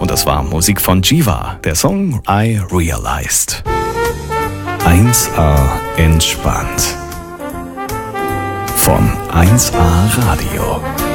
Und das war Musik von Jiva, der Song I Realized. 1A entspannt. Von 1A Radio.